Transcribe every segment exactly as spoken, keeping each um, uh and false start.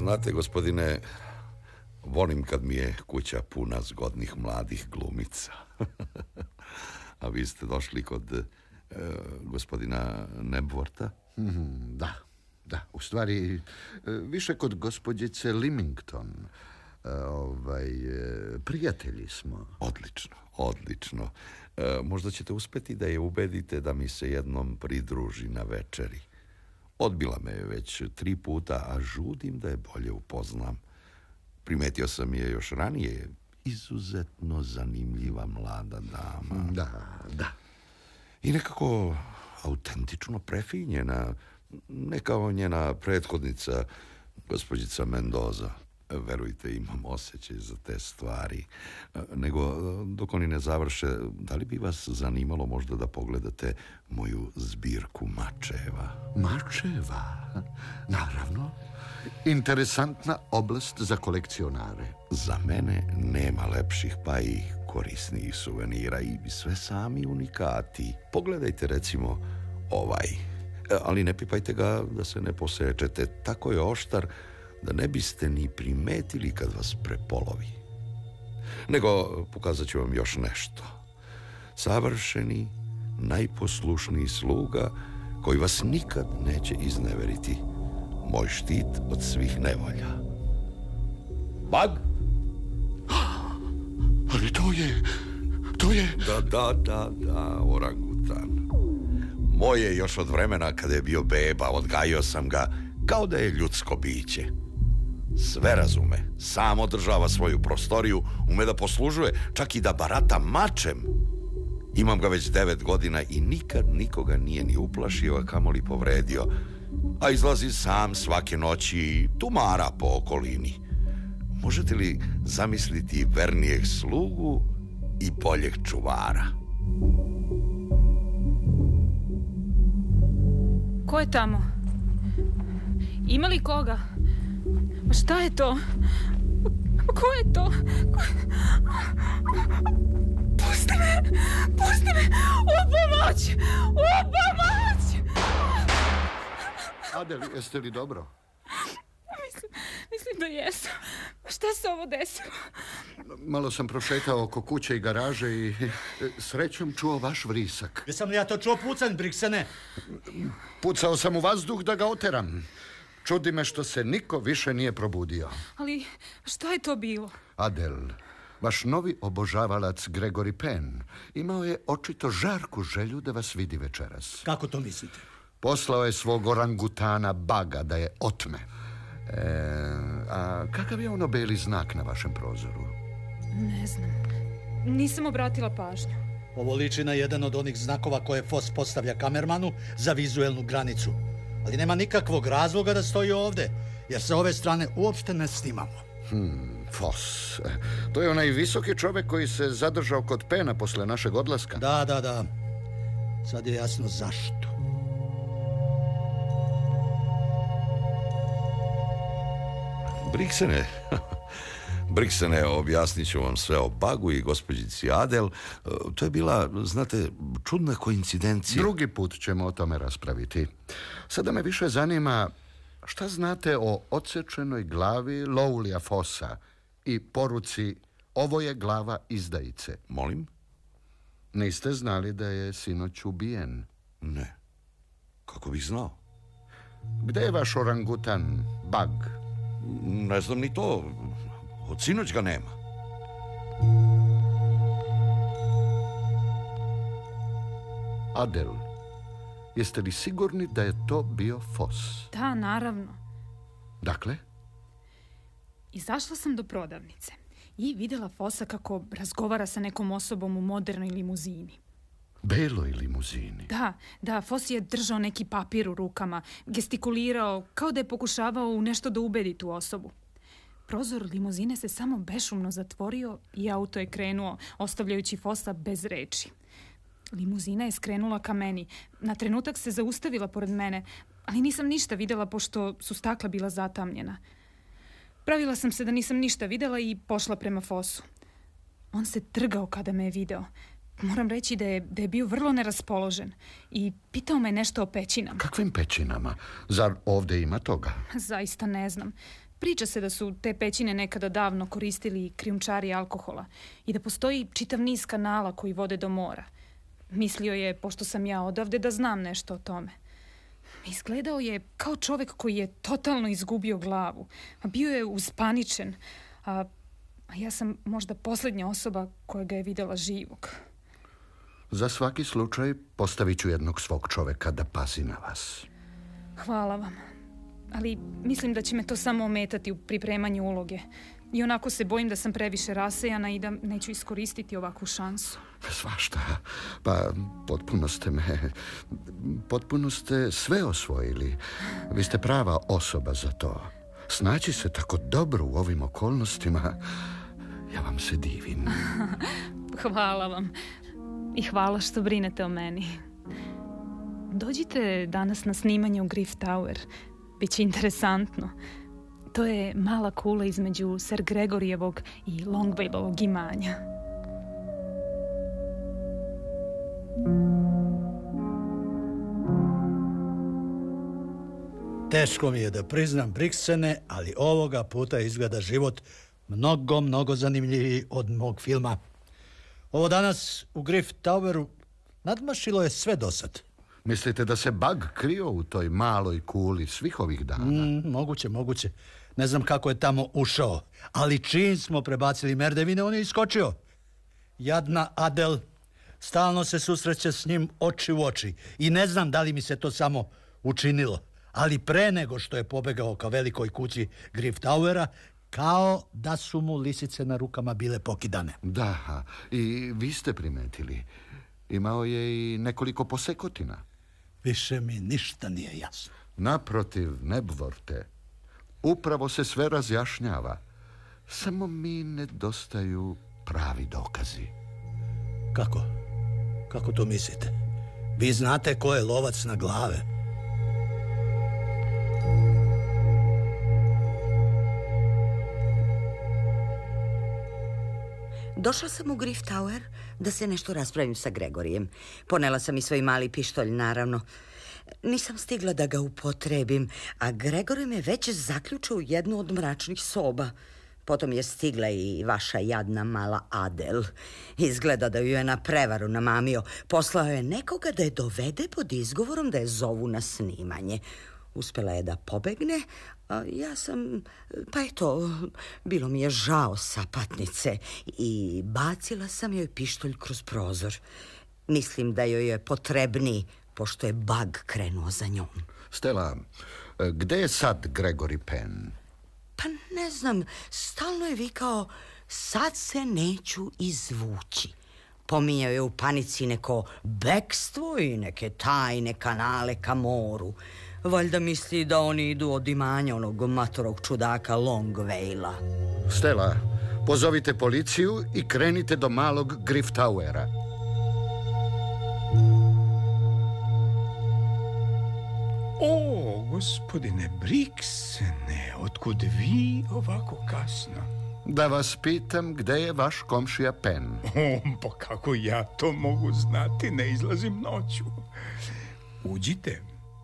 Znate, gospodine, volim kad mi je kuća puna zgodnih mladih glumica. A vi ste došli kod e, gospodina Nebvorta? Mm, da, da. U stvari, više kod gospođice Limington. E, ovaj, e, prijatelji smo. Odlično, odlično. E, možda ćete uspjeti da je ubedite da mi se jednom pridruži na večeri. Odbila me je već tri puta, a žudim da je bolje upoznam. Primetio sam je još ranije. Izuzetno zanimljiva mlada dama. Da, da. I nekako autentično prefinjena. Ne kao njena prethodnica, gospođica Mendoza. Verujte, imam osjećaj za te stvari. Nego, dok oni ne završe, da li bi vas zanimalo možda da pogledate moju zbirku mačeva? Mačeva? Naravno. Interesantna oblast za kolekcionare. Za mene nema lepših pa i korisnijih suvenira i sve sami unikati. Pogledajte recimo ovaj. Ali ne pipajte ga da se ne posečete. Tako je oštar da ne biste ni primetili kad vas prepolovi. Nego pokazat ću vam još nešto. Savršeni, najposlušniji sluga koji vas nikad neće izneveriti. Moj štit od svih nevolja. Bag? Ali to je... to je... Da, da, da, da, orangutan. Moje još od vremena kada je bio beba, odgajio sam ga kao da je ljudsko biće. Sve razume, sam održava svoju prostoriju, ume da poslužuje, čak i da barata mačem. Imam ga već devet godina i nikad nikoga nije ni uplašio, a kamoli povredio. A izlazi sam svake noći i tumara po okolini. Možete li zamisliti vernijeg slugu i boljeg čuvara? Ko je tamo? Ima li koga? Ma šta je to? Ko je to? Ko... Pusti me! Pusti me! U pomoć! U pomoć! Adel, jeste li dobro? Mislim, mislim da jesam. Šta se ovo desilo? Malo sam prošetao oko kuće i garaže i srećom čuo vaš vrisak. Jesam li ja to čuo pucan, Briksene? Pucao sam u vazduh da ga oteram. Čudi me što se niko više nije probudio. Ali šta je to bilo? Adel, vaš novi obožavalac Gregory Penn imao je očito žarku želju da vas vidi večeras. Kako to mislite? Poslao je svog orangutana Baga da je otme. E, a kakav je ono beli znak na vašem prozoru? Ne znam. Nisam obratila pažnju. Ovo liči na jedan od onih znakova koje Foss postavlja kamermanu za vizuelnu granicu. Ali nema nikakvog razloga da stoji ovde, jer sa ove strane uopšte ne snimamo. Hmm, Foss. To je onaj visoki čovjek koji se zadržao kod Pena posle našeg odlaska. Da, da, da. Sad je jasno zašto. Briksene, Briksene, objasnit ću vam sve o Bagu i gospođici Adel. To je bila, znate, čudna koincidencija. Drugi put ćemo o tome raspraviti. Sada me više zanima šta znate o odsečenoj glavi Lowlija Fossa i poruci ovo je glava izdajice. Molim? Niste znali da je sinoć ubijen? Ne. Kako bih znao? Gde je vaš orangutan Bag? Ne znam ni to. Od sinoć ga nema. Adel, jeste li sigurni da je to bio Foss? Da, naravno. Dakle? Izašla sam do prodavnice i vidjela Fossa kako razgovara sa nekom osobom u modernoj limuzini. Beloj limuzini? Da, da, Foss je držao neki papir u rukama, gestikulirao, kao da je pokušavao u nešto da ubedi tu osobu. Prozor limuzine se samo bešumno zatvorio i auto je krenuo, ostavljajući Fossa bez reči. Limuzina je skrenula ka meni. Na trenutak se zaustavila pored mene, ali nisam ništa vidjela pošto su stakla bila zatamnjena. Pravila sam se da nisam ništa vidjela i pošla prema Fossu. On se trgao kada me je video. Moram reći da je, da je bio vrlo neraspoložen i pitao me nešto o pećinama. Kakvim pećinama? Zar ovdje ima toga? Zaista ne znam. Priča se da su te pećine nekada davno koristili krijumčari alkohola i da postoji čitav niz kanala koji vode do mora. Mislio je, pošto sam ja odavde, da znam nešto o tome. Izgledao je kao čovek koji je totalno izgubio glavu. Bio je uspaničen, a, a ja sam možda posljednja osoba koja ga je videla živog. Za svaki slučaj postavit ću jednog svog čoveka da pazi na vas. Hvala vam. Ali mislim da će me to samo ometati u pripremanju uloge. I onako se bojim da sam previše rasejana i da neću iskoristiti ovakvu šansu. Svašta. Pa potpuno ste me... Potpuno ste sve osvojili. Vi ste prava osoba za to. Snaći se tako dobro u ovim okolnostima, ja vam se divim. Hvala vam. I hvala što brinete o meni. Dođite danas na snimanje u Griff Tower. Biće interesantno. To je mala kula između Sir Gregoryjevog i Longvale-ovog imanja. Teško mi je da priznam, Briksene, ali ovoga puta izgleda život mnogo, mnogo zanimljiviji od mog filma. Ovo danas u Griff Toweru nadmašilo je sve dosad. Mislite da se Bug krio u toj maloj kuli svih ovih dana? Mm, moguće, moguće. Ne znam kako je tamo ušao, ali čim smo prebacili merdevine, on je iskočio. Jadna Adel stalno se susreće s njim oči u oči i ne znam da li mi se to samo učinilo, ali pre nego što je pobegao ka velikoj kući Griff Towera, kao da su mu lisice na rukama bile pokidane. Da, i vi ste primetili. Imao je i nekoliko posekotina. Više mi ništa nije jasno. Naprotiv, ne bvorte. Upravo se sve razjašnjava. Samo mi nedostaju pravi dokazi. Kako? Kako to mislite? Vi znate ko je lovac na glave. Došla sam u Griff Tower da se nešto raspravim sa Gregorijem. Ponela sam i svoj mali pištolj, naravno. Nisam stigla da ga upotrebim, a Gregori me već zaključio u jednu od mračnih soba. Potom je stigla i vaša jadna mala Adel. Izgleda da ju je na prevaru namamio. Poslao je nekoga da je dovede pod izgovorom da je zovu na snimanje. Uspela je da pobegne, a ja sam, pa eto, bilo mi je žao sapatnice i bacila sam joj pištolj kroz prozor. Mislim da joj je potrebniji, pošto je Bug krenuo za njom. Stella, gde je sad Gregory Penn? Pa ne znam, stalno je vikao, sad se neću izvući. Pominjao je u panici neko bekstvo i neke tajne kanale ka moru. Valjda misli da oni idu od imanja onog matorog čudaka Longvale-a. Stella, pozovite policiju i krenite do malog Griff Towera. O, gospodine Briksene, otkud vi ovako kasno? Da vas pitam gde je vaš komšija Penn. O, pa kako ja to mogu znati, ne izlazim noću. Uđite.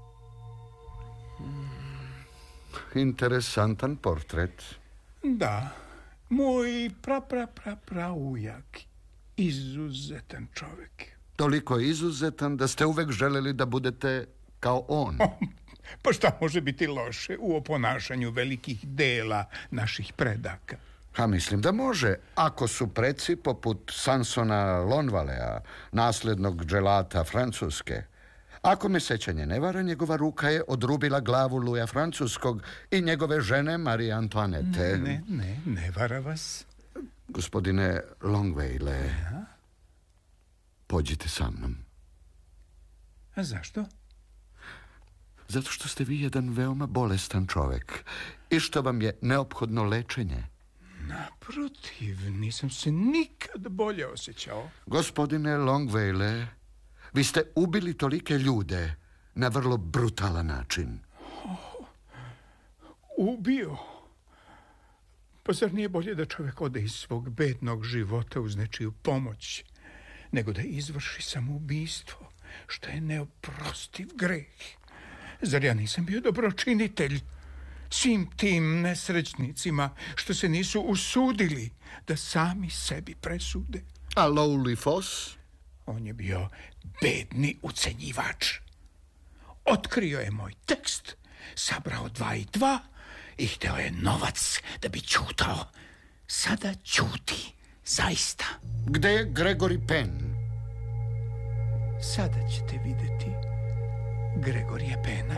Interesantan portret. Da, moj pra, pra, pra, pra ujak. Izuzetan čovjek. Toliko izuzetan da ste uvek želeli da budete kao on. O, pa šta može biti loše u oponašanju velikih dela naših predaka? A mislim da može, ako su preci poput Sansona Lonvalea, naslednog dželata Francuske. Ako me sećanje ne vara, njegova ruka je odrubila glavu Luja Francuskog i njegove žene Marie Antoinette. Ne, ne, ne vara vas. Gospodine Longvale, ja? Pođite sa mnom. A zašto? Zato što ste vi jedan veoma bolestan čovek i što vam je neophodno lečenje. Naprotiv, nisam se nikad bolje osjećao. Gospodine Longvale, vi ste ubili tolike ljude na vrlo brutalan način. Oh, ubio? Pa zar nije bolje da čovjek ode iz svog bednog života uz nečiju pomoć, nego da izvrši samoubistvo, što je neoprostiv greh? Zar ja nisam bio dobročinitelj? svim tim nesrećnicima što se nisu usudili da sami sebi presude. A Lowly Foss? On je bio bedni ucenjivač. Otkrio je moj tekst, sabrao dva i dva i hteo je novac da bi ćutao. Sada ćuti, zaista. Gde je Gregory Penn? Sada ćete vidjeti Gregorija Pena.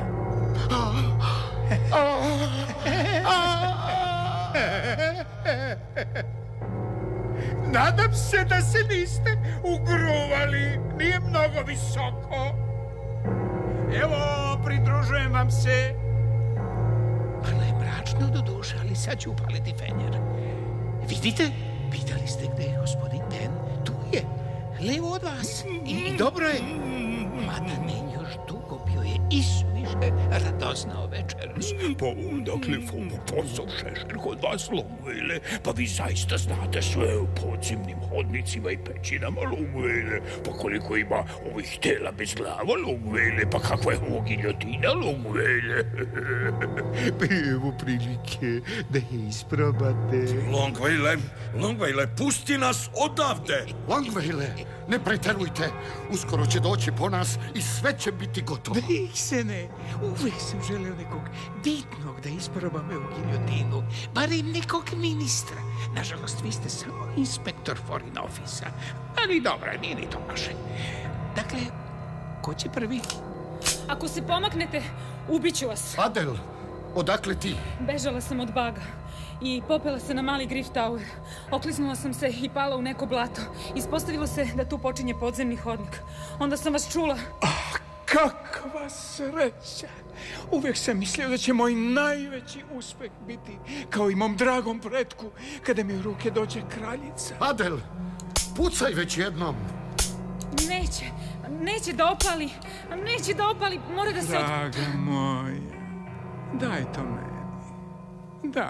Nadam se da se niste ugruvali. Nije mnogo visoko. Evo, pridružujem vam se. Malo je mračno do duše, ali sad ću upaliti fenjer. Vidite? Pitali ste gde je gospodin Pen? Tu je. Levo od vas. I, i dobro je. Mada ne još dugo, bio je isviše radosnao večeras. Pa dakle, posao Šešir kod vas, Longvale, pa vi zaista znate sve u podzemnim hodnicima i pećinama, Longvale. Pa koliko ima ovih tela bez glava, Longvale, pa kakva je ovo giljotina, Longvale. Pa evo prilike da je isprobate. Longvale, Longvale, pusti nas odavde! Longvale, ne preterujte. Uskoro će doći po nas i sve će biti gotovo. Vixene, uvijek sam želeo nekog bitnog da isproba me u giljotinu. Barem nekog ministra. Nažalost, vi ste samo inspektor foreign office-a. Ali dobro, nije ni to vaše. Dakle, ko će prvi? Ako se pomaknete, ubit ću vas. Adel, odakle ti? Bežala sam od baga i popela se na mali Griff Tower. Okliznula sam se i pala u neko blato. Ispostavilo se da tu počinje podzemni hodnik. Onda sam vas čula. Ah, kakva sreća! Uvijek sam mislio da će moj najveći uspeh biti kao i mom dragom pretku kada mi u ruke dođe kraljica. Adel, pucaj već jednom. Neće, neće da opali. Neće da opali, mora da se... Od... Draga moja, daj to meni. Daj.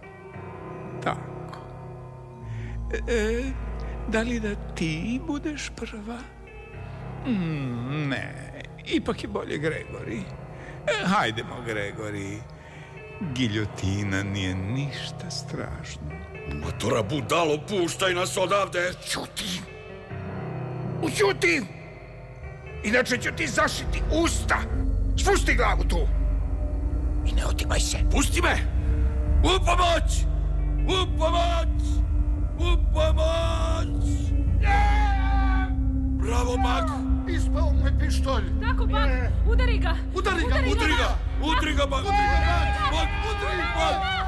Tako. E, da li da ti budeš prva? Mm, ne, ipak je bolje Gregori. E, hajdemo, Gregori. Giljotina nije ništa strašno. Matora budalo, puštaj nas odavde! Ćuti! Ućuti! Inače ću ti zašiti usta! Spusti glavu tu! I ne otimaj se! Pusti me! U pomoć! U pomoć! U pomoć! Bravo, Bak! Ispao mu je pištolj. Tako, Bak, udari ga! Udari ga, Udri ga! Udri ga, Bak! Udri ga, Bak! Udri ga, Bak!